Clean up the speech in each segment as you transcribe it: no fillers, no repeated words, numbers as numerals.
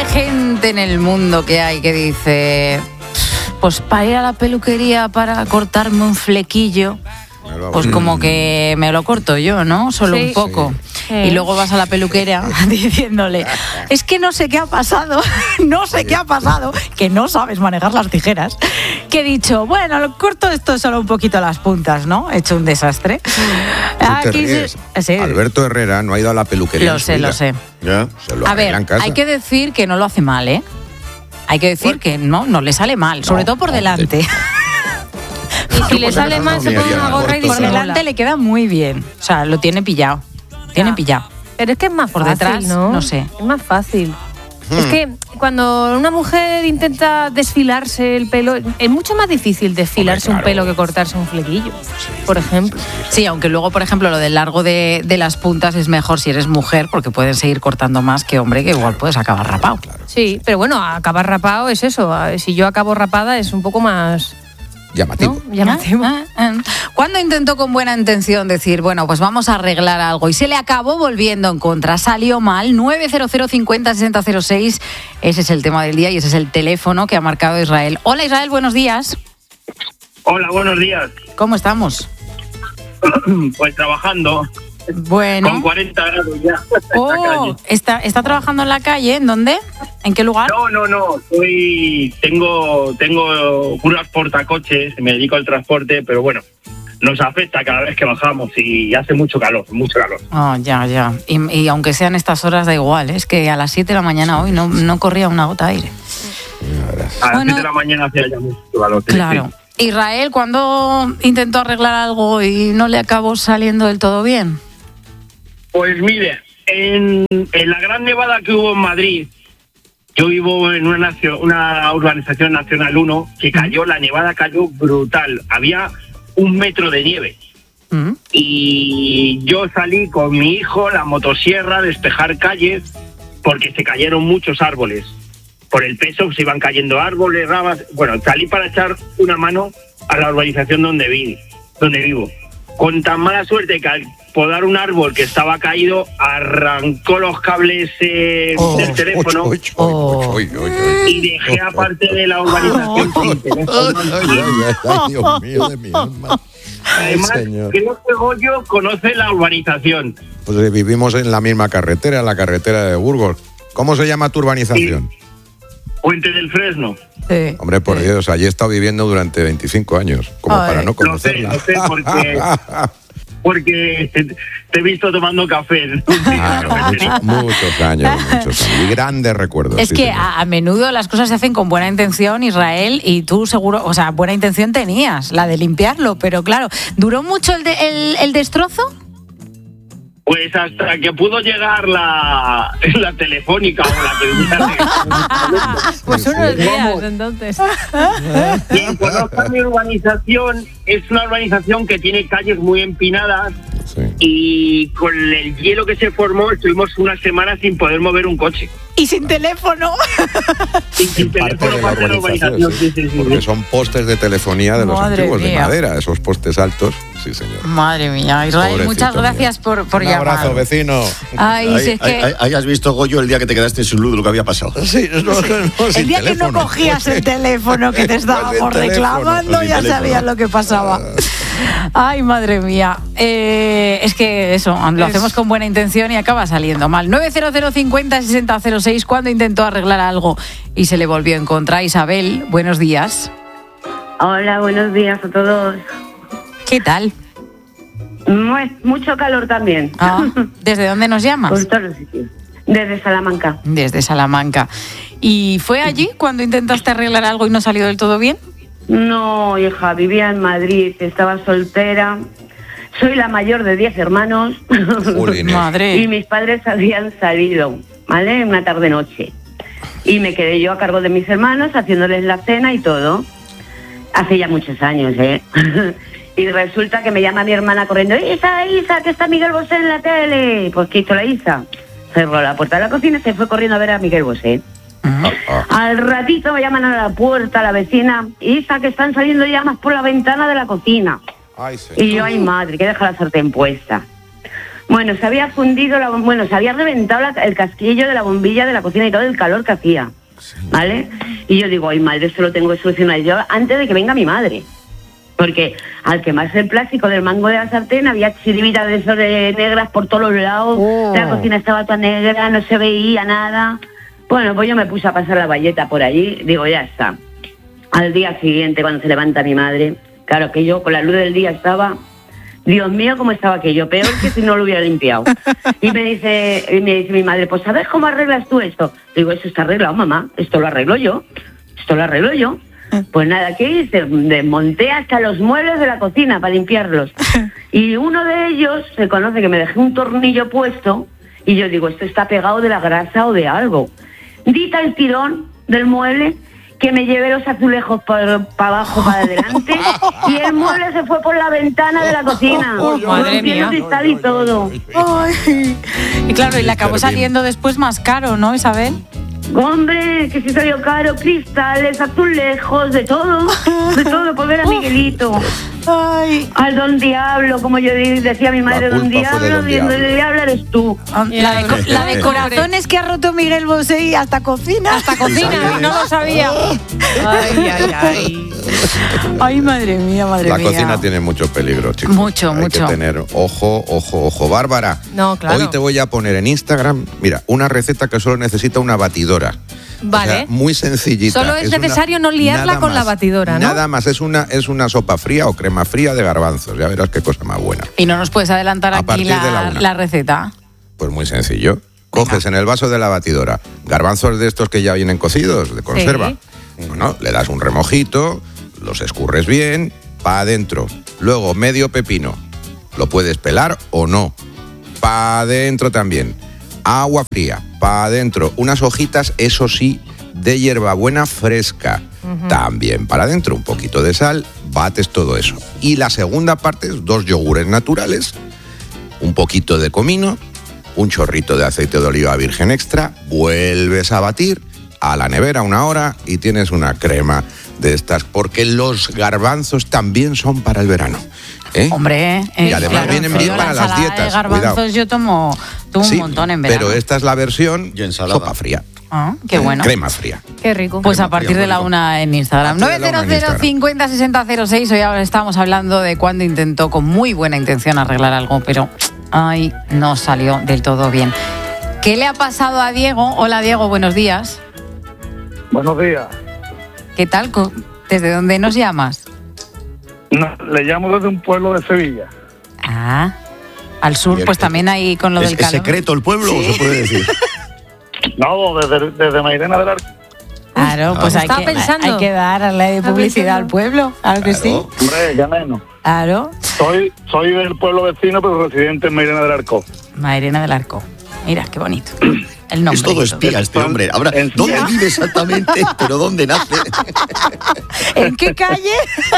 gente en el mundo que hay que dice, pues para ir a la peluquería para cortarme un flequillo, pues como que me lo corto yo, ¿no? Solo un poco. Sí. Y luego vas a la peluquera diciéndole, es que no sé qué ha pasado, que no sabes manejar las tijeras, que he dicho, bueno, lo corto esto solo un poquito las puntas, ¿no? He hecho un desastre. Aquí sí. Alberto Herrera no ha ido a la peluquería. Lo sé. Ya, se lo a ver, en casa. Hay que decir que no lo hace mal, ¿eh? Hay que decir que no le sale mal, sobre todo por delante. Y si le sale mal, se pone una gorra y por delante le queda muy bien. O sea, lo tiene pillado. Pero es que es más por fácil, detrás, no sé. Es más fácil. Es que cuando una mujer intenta desfilarse el pelo, es mucho más difícil desfilarse un pelo que cortarse un flequillo, por ejemplo. Sí, aunque luego, por ejemplo, lo del largo de las puntas es mejor si eres mujer, porque puedes seguir cortando más que hombre, que igual puedes acabar rapado. Sí, pero bueno, acabar rapado es eso. Si yo acabo rapada es un poco más... llamativo. ¿No? Llamativo. ¿Cuándo intentó con buena intención decir, bueno, pues vamos a arreglar algo? Y se le acabó volviendo en contra. Salió mal. 900 50 60 06. Ese es el tema del día y ese es el teléfono que ha marcado Israel. Hola, Israel, buenos días. Hola, buenos días. ¿Cómo estamos? Pues trabajando. Bueno. Con 40 grados ya. ¿Está trabajando en la calle? ¿En dónde? ¿En qué lugar? No. Tengo curvas portacoches, me dedico al transporte, pero bueno, nos afecta cada vez que bajamos y hace mucho calor. Oh, ya. Y aunque sean estas horas da igual, es que a las 7 de la mañana hoy no corría una gota de aire. A las 7 de la mañana hacía ya mucho calor. Claro. Sí. Israel, ¿cuándo intentó arreglar algo y no le acabó saliendo del todo bien? Pues mire, en la gran nevada que hubo en Madrid, yo vivo en una urbanización Nacional 1, que la nevada cayó brutal. Había 1 metro de nieve. Y yo salí con mi hijo, la motosierra, a despejar calles, porque se cayeron muchos árboles. Por el peso se iban cayendo árboles, ramas. Bueno, salí para echar una mano a la urbanización donde vivo. Con tan mala suerte que al podar un árbol que estaba caído, arrancó los cables del teléfono y dejé aparte de la urbanización sin teléfono. Dios mío de mi alma. Además, creo que Goyo conoce la urbanización. Pues vivimos en la misma carretera, la carretera de Burgos. ¿Cómo se llama tu urbanización? Sí. Puente del Fresno. Sí. Hombre, por Dios, allí he estado viviendo durante 25 años, para no conocerla. Lo sé, porque te he visto tomando café. Claro, muchos años. Y grandes recuerdos. Es que a menudo las cosas se hacen con buena intención, Israel, y tú seguro, o sea, buena intención tenías, la de limpiarlo, pero claro, ¿duró mucho el destrozo? Pues hasta que pudo llegar la telefónica o la que... Pues unos días, entonces. Quien conozca mi urbanización, es una urbanización que tiene calles muy empinadas. Sí. Y con el hielo que se formó estuvimos una semana sin poder mover un coche. Y sin teléfono. Sin teléfono parte de la urbanización. Sí. Porque son postes de telefonía de los antiguos, de madera, esos postes altos. Sí, señor. Madre mía, Israel, pobrecito, muchas gracias por llamar. Un abrazo, vecino. Ay, si es que... Hayas visto, Goyo, el día que te quedaste sin luz, lo que había pasado. Sí, el día que no cogías el teléfono, que te estábamos reclamando, ya sabías lo que pasaba. Ay, madre mía. Es que eso, lo hacemos con buena intención y acaba saliendo mal. 900 50 60 06, cuando intentó arreglar algo y se le volvió en contra. Isabel, buenos días. Hola, buenos días a todos. ¿Qué tal? Mucho calor también. ¿Desde dónde nos llamas? Por todos los sitios. Desde Salamanca. Desde Salamanca. ¿Y fue allí cuando intentaste arreglar algo y no salió del todo bien? No, hija, vivía en Madrid, estaba soltera. Soy la mayor de 10 hermanos. Madre. Y mis padres habían salido, ¿vale? Una tarde-noche. Y me quedé yo a cargo de mis hermanos, haciéndoles la cena y todo. Hace ya muchos años, ¿eh? Y resulta que me llama mi hermana corriendo: Isa, que está Miguel Bosé en la tele. Pues, ¿qué hizo la Isa? Cerró la puerta de la cocina y se fue corriendo a ver a Miguel Bosé. Al ratito me llaman a la puerta la vecina: Isa, que están saliendo llamas por la ventana de la cocina. Ay, y yo, ay madre, que deja la sartén puesta. Bueno, se había fundido, se había reventado el casquillo de la bombilla de la cocina y todo el calor que hacía, ¿vale? Y yo digo, ay madre, esto lo tengo que solucionar yo antes de que venga mi madre. Porque al quemarse el plástico del mango de la sartén había chiribitas de esos negras por todos los lados, la cocina estaba toda negra, no se veía nada. Bueno, pues yo me puse a pasar la bayeta por allí, digo, ya está. Al día siguiente, cuando se levanta mi madre, claro que yo con la luz del día estaba... Dios mío, cómo estaba aquello, peor que si no lo hubiera limpiado. Y me dice mi madre, pues ¿sabes cómo arreglas tú esto? Digo, eso está arreglado, mamá, esto lo arreglo yo. Pues nada, ¿qué hice? Desmonté hasta los muebles de la cocina para limpiarlos. Y uno de ellos se conoce que me dejé un tornillo puesto y yo digo, esto está pegado de la grasa o de algo. Dita el tirón del mueble, que me llevé los azulejos para abajo, para adelante, y el mueble se fue por la ventana de la cocina. Madre mía. Cristal y todo. Ay. Y claro, y le acabó saliendo después más caro, ¿no, Isabel? Hombre, que sí salió caro, cristales, azulejos, de todo, por ver a Miguelito. Ay. Al don diablo, como yo decía mi madre, don diablo, el diablo eres tú. La de corazones que ha roto Miguel Bosé, hasta cocina. Hasta cocina, no lo sabía. Ay, madre mía. La cocina tiene mucho peligro, chicos. Mucho. Hay que tener ojo. Bárbara, no, claro. Hoy te voy a poner en Instagram, mira, una receta que solo necesita una batidora. Vale. O sea, muy sencillita. Solo es necesario no liarla con la batidora, ¿no? Nada más, es una sopa fría o crema fría de garbanzos. Ya verás qué cosa más buena. ¿Y no nos puedes adelantar aquí la receta? Pues muy sencillo. Coges en el vaso de la batidora garbanzos de estos que ya vienen cocidos, de conserva. Sí. Bueno, le das un remojito, los escurres bien, pa' adentro. Luego medio pepino. Lo puedes pelar o no. Pa' adentro también. Agua fría, pa' adentro. Unas hojitas, eso sí, de hierbabuena fresca. También para adentro. Un poquito de sal, bates todo eso. Y la segunda parte es 2 yogures naturales, un poquito de comino, un chorrito de aceite de oliva virgen extra, vuelves a batir, a la nevera 1 hora y tienes una crema de estas, porque los garbanzos también son para el verano. Hombre, y además vienen bien para las dietas. De garbanzos cuidado. Yo tomo un montón en verano. Pero esta es la versión sopa fría. Ah, qué bueno. Crema fría. Qué rico. Pues a partir de la 1 en Instagram. 900 50 60 06. Hoy ahora estamos hablando de cuando intentó con muy buena intención arreglar algo, pero no salió del todo bien. ¿Qué le ha pasado a Diego? Hola Diego, buenos días. Buenos días. ¿Qué tal? ¿Desde dónde nos llamas? No, le llamo desde un pueblo de Sevilla. Ah, al sur pues también hay con lo del calor. ¿Es secreto el pueblo o se puede decir? No, desde Mairena del Arco. Claro, pues hay que darle publicidad al pueblo, claro que sí. Hombre, ya menos. Claro. Soy del pueblo vecino, pero residente en Mairena del Arco. Mairena del Arco. Mira, qué bonito. El nombre. Es todo espía este hombre. Ahora, ¿dónde vive exactamente? ¿Pero dónde nace? ¿En qué calle?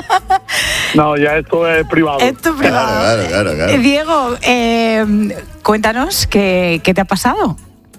No, ya esto es privado. Esto es privado. Claro. Diego, cuéntanos, ¿qué te ha pasado?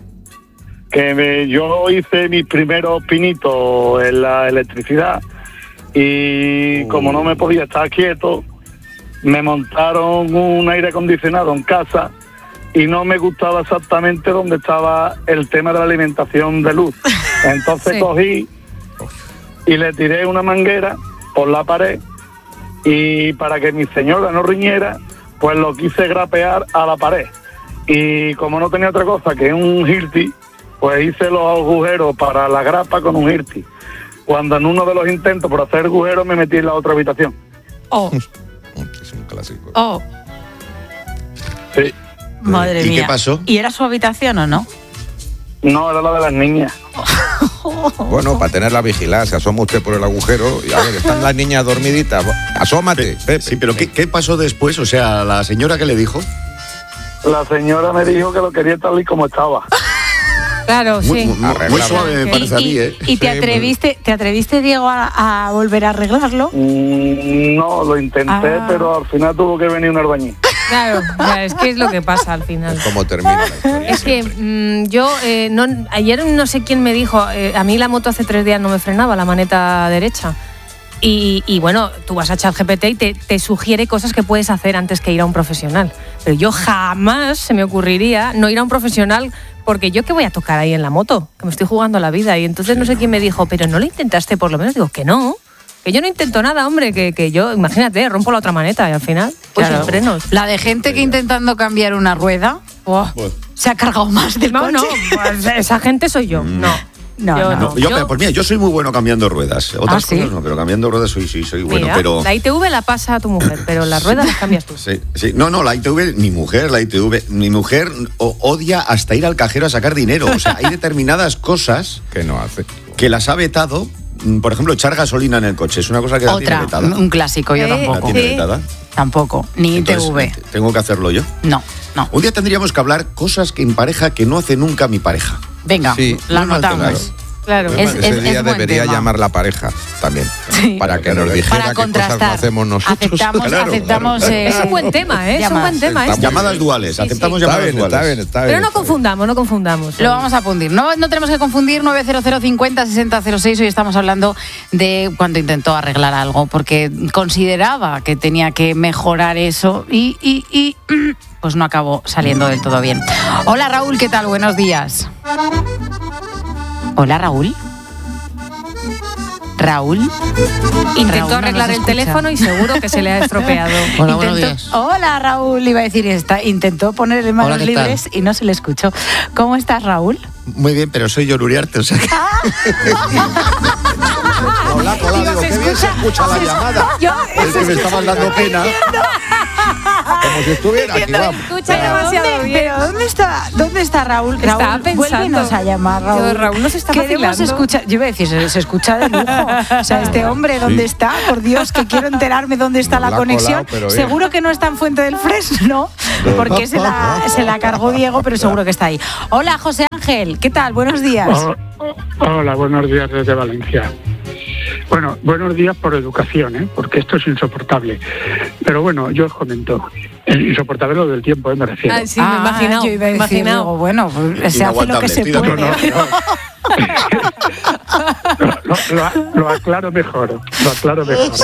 Yo hice mis primeros pinitos en la electricidad y como no me podía estar quieto, me montaron un aire acondicionado en casa y no me gustaba exactamente dónde estaba el tema de la alimentación de luz. Entonces cogí y le tiré una manguera por la pared y para que mi señora no riñera, pues lo quise grapear a la pared. Y como no tenía otra cosa que un Hilti, pues hice los agujeros para la grapa con un Hilti. Cuando en uno de los intentos por hacer agujeros me metí en la otra habitación. Es un clásico. Sí. Madre mía. ¿Y qué pasó? ¿Y era su habitación o no? No, era la de las niñas. Bueno, para tenerla vigilada, se asoma usted por el agujero y a ver, están las niñas dormiditas. Asómate, Pepe. Sí, pero ¿qué pasó después? O sea, ¿la señora qué le dijo? La señora me dijo que lo quería tal y como estaba. Claro, sí. Muy suave me parece a mí, ¿eh? ¿Y te atreviste, Diego, a volver a arreglarlo? No, lo intenté, pero al final tuvo que venir un albañil. Claro, es que es lo que pasa al final. ¿Cómo termina la historia? Es que ayer no sé quién me dijo, a mí la moto hace 3 días no me frenaba, la maneta derecha. Y bueno, tú vas a ChatGPT y te sugiere cosas que puedes hacer antes que ir a un profesional. Pero yo jamás se me ocurriría no ir a un profesional, porque yo qué voy a tocar ahí en la moto, que me estoy jugando la vida. Y entonces no sé quién me dijo, pero ¿no lo intentaste por lo menos? Digo, que no. Que yo no intento nada, hombre, que yo, imagínate, rompo la otra maneta y al final, pues sin frenos. La de gente que intentando cambiar una rueda, se ha cargado más del coche. No, pues esa gente soy yo, Pues mira, yo soy muy bueno cambiando ruedas. Otras cosas no, pero cambiando ruedas soy bueno. Mira, pero la ITV la pasa a tu mujer, pero las ruedas las cambias tú. Sí. No, la ITV, mi mujer odia hasta ir al cajero a sacar dinero. O sea, hay determinadas cosas que no hace, que las ha vetado. Por ejemplo, echar gasolina en el coche es una cosa que la tiene vetada. Un clásico, yo tampoco. ¿La tiene vetada? Tampoco, ni Entonces, ITV. ¿Tengo que hacerlo yo? No. Un día tendríamos que hablar cosas que en pareja que no hace nunca mi pareja. Venga, la anotamos. Claro. Ese día debería llamar la pareja también, para que nos dijera qué cosas no hacemos nosotros. Aceptamos es un buen tema, ¿eh? Es un buen tema. Llamadas duales, aceptamos llamadas duales. Está bien. Pero no confundamos. Lo vamos a fundir. No tenemos que confundir. 900 50 60 06. Hoy estamos hablando de cuando intentó arreglar algo, porque consideraba que tenía que mejorar eso y pues no acabó saliendo del todo bien. Hola, Raúl, ¿qué tal? Buenos días. Hola, Raúl. Intentó arreglar el teléfono y seguro que se le ha estropeado. Hola, buenos días. Hola, Raúl, iba a decir intentó poner en manos libres y no se le escuchó. ¿Cómo estás, Raúl? Muy bien, pero soy Yoru Uriarte, o sea que... Hola, digo, qué bien se escucha la llamada. Es que me estaban dando pena. Como si estuviera aquí, vamos. Escucha demasiado bien. Pero ¿dónde está Raúl? Estaba pensando. Vuélvenos a llamar, Raúl. Raúl nos está Queremos escuchar. Yo iba a decir, se escucha de lujo. O sea, este hombre, ¿dónde está? Por Dios, que quiero enterarme dónde está la conexión. Seguro que no está en Fuente del Fresno, porque se la cargó Diego, pero seguro que está ahí. Hola, José Ángel, ¿qué tal? Buenos días. Hola, buenos días desde Valencia. Bueno, buenos días por educación, porque esto es insoportable. Pero bueno, yo os comento. Insoportable lo del tiempo, me refiero. Sí, me he imaginado. Yo iba a decir, luego, bueno, pues se hace lo que se puede. Lo aclaro mejor. Iba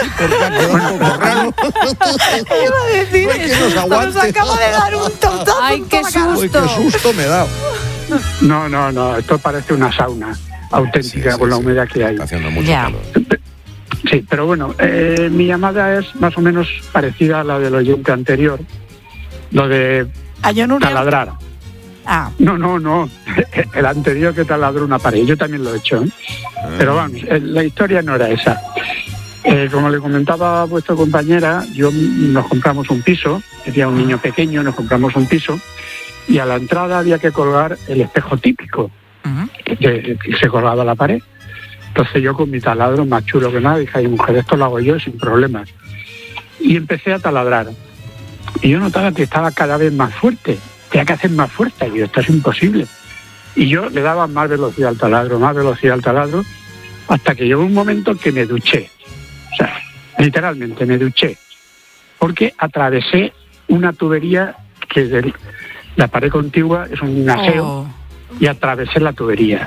a decir eso. Nos acabo de dar un tonto. ¡Ay, qué susto! Uy, qué susto me he dado. No, esto parece una sauna auténtica con la humedad que hay. Está haciendo mucho calor. Sí, pero bueno, mi llamada es más o menos parecida a la del oyente anterior, lo de taladrar. No, el anterior que taladró una pared, yo también lo he hecho, pero vamos, la historia no era esa. Como le comentaba a vuestra compañera, nos compramos un piso, tenía un niño pequeño, nos compramos un piso, y a la entrada había que colgar el espejo típico, que se colgaba a la pared. Entonces yo con mi taladro más chulo que nada dije, ay mujer, esto lo hago yo sin problemas. Y empecé a taladrar. Y yo notaba que estaba cada vez más fuerte. Tenía que hacer más fuerza. Y yo, esto es imposible. Y yo le daba más velocidad al taladro, hasta que llegó un momento que me duché. O sea, literalmente me duché. Porque atravesé una tubería que de la pared contigua es un aseo. Y atravesé la tubería.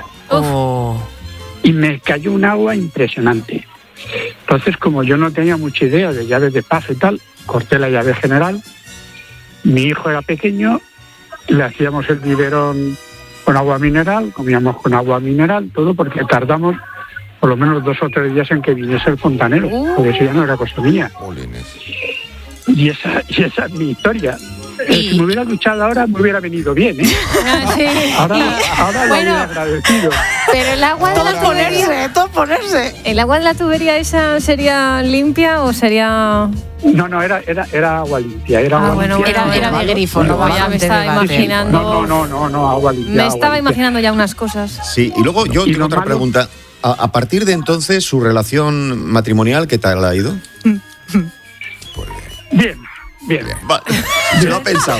Y me cayó un agua impresionante. Entonces, como yo no tenía mucha idea de llaves de paso y tal, corté la llave general. Mi hijo era pequeño, le hacíamos el biberón con agua mineral, comíamos con agua mineral, todo porque tardamos por lo menos 2 o 3 días en que viniese el fontanero, porque eso ya no era cosa mía. Y esa es mi historia. Si me hubiera duchado ahora me hubiera venido bien, ¿eh? Sí. Ahora lo hubiera agradecido. Pero el agua de la tubería... Todo ponerse. ¿El agua de la tubería esa sería limpia o sería...? No, era agua limpia. Era agua limpia. Era de grifo, no ya me estaba imaginando... No, agua limpia. Me estaba imaginando ya unas cosas. Sí, y luego yo tengo otra pregunta. A partir de entonces, ¿su relación matrimonial qué tal ha ido? Bien. Vale. Se lo ha pensado.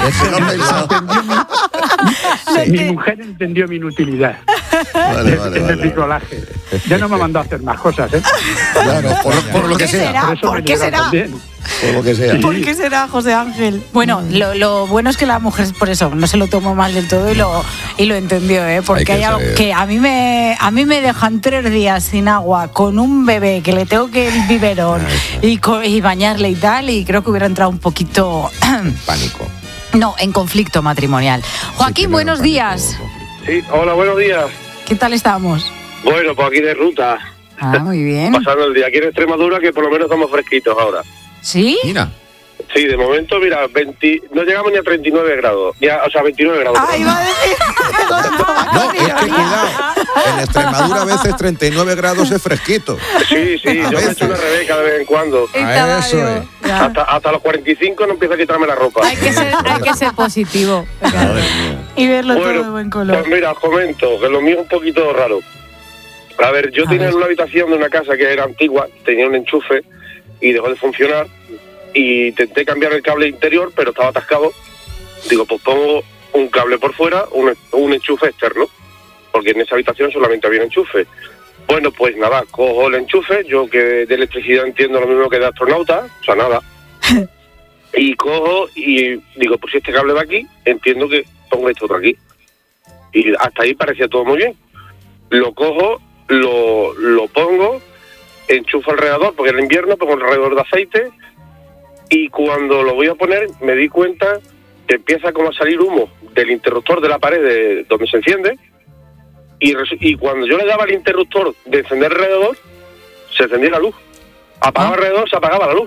Mi mujer entendió mi inutilidad. Vale. Bricolaje. Ya no me mandó a hacer más cosas, ¿eh? Claro, por lo que sea. ¿Por qué será? Por lo que sea. ¿Por qué será, José Ángel? Bueno, lo bueno es que la mujer, por eso, no se lo tomó mal del todo y lo entendió, ¿eh? Porque hay algo que a mí me dejan 3 días sin agua con un bebé que le tengo que el biberón y bañarle y tal, y creo que hubiera entrado un poquito... Pánico. No, en conflicto matrimonial. Joaquín, buenos días. Sí, hola, buenos días. ¿Qué tal estamos? Bueno, pues aquí de ruta. Ah, muy bien. Pasando el día aquí en Extremadura, que por lo menos estamos fresquitos ahora. ¿Sí? Mira. Sí, de momento, mira, no llegamos ni a 39 grados. O sea, 29 grados. ¡Ay, va a decir! No, es que cuidado. En Extremadura a veces 39 grados es fresquito. Sí, yo me echo una Rebeca de vez en cuando. Eso es. Hasta los 45 no empiezo a quitarme la ropa. Hay que ser positivo. Y verlo todo de buen color. Pues mira, os comento que lo mío es un poquito raro. A ver, yo tenía una habitación de una casa que era antigua, tenía un enchufe y dejó de funcionar. Y intenté cambiar el cable interior, pero estaba atascado. Digo, pues pongo un cable por fuera, un enchufe externo, porque en esa habitación solamente había enchufe. Bueno, pues nada, cojo el enchufe, yo que de electricidad entiendo lo mismo que de astronauta, o sea, nada. Y cojo y digo, pues si este cable va aquí, entiendo que pongo este otro aquí. Y hasta ahí parecía todo muy bien. Lo cojo, lo pongo, enchufo el radiador, porque en invierno pongo el radiador de aceite. Y cuando lo voy a poner, me di cuenta que empieza como a salir humo del interruptor de la pared donde se enciende. Y cuando yo le daba al interruptor de encender el radiador, se encendía la luz. Apagaba el radiador, se apagaba la luz.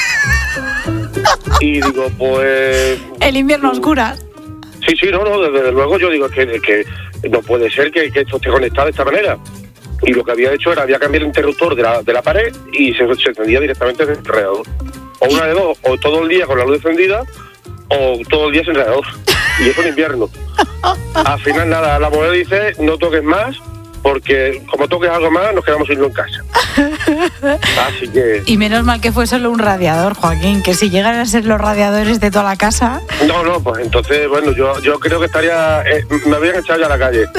Y digo, pues... El invierno oscura. Sí, no, desde luego yo digo que no puede ser que esto esté conectado de esta manera. Y lo que había hecho había cambiado el interruptor de la pared y se encendía directamente desde el radiador. O una de dos, o todo el día con la luz encendida, o todo el día sin radiador. Y eso en invierno. Al final nada, la mujer dice, no toques más, porque como toques algo más, nos quedamos sin luz en casa. Así que... Y menos mal que fue solo un radiador, Joaquín, que si llegan a ser los radiadores de toda la casa... No, pues entonces, bueno, yo creo que estaría... me habían echado ya a la calle.